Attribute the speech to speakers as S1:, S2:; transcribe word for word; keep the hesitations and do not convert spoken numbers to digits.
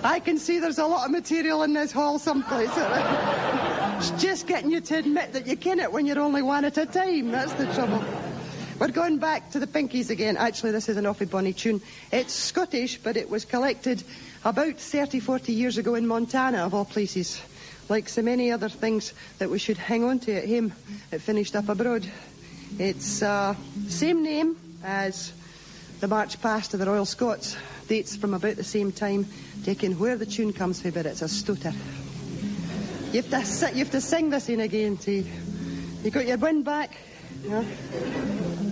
S1: I can see there's a lot of material in this hall someplace. It's just getting you to admit that you can it when you're only one at a time. That's the trouble. We're going back to the Pinkies again. Actually, this is an awfully bonny tune. It's Scottish, but it was collected about thirty, forty years ago in Montana, of all places. Like so many other things that we should hang on to at home, it finished up abroad. It's uh, same name as the March Past of the Royal Scots. Dates from about the same time, taking where the tune comes from, but it's a stouter. You have to, you have to sing this in again, see. You got your wind back? Yeah.